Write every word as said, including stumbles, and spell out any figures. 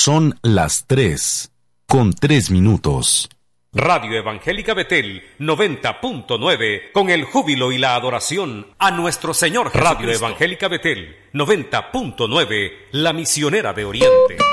Son las tres, con tres minutos. Radio Evangélica Betel noventa punto nueve, con el júbilo y la adoración a nuestro Señor Jesucristo. Radio Evangélica Betel noventa punto nueve, la misionera de Oriente.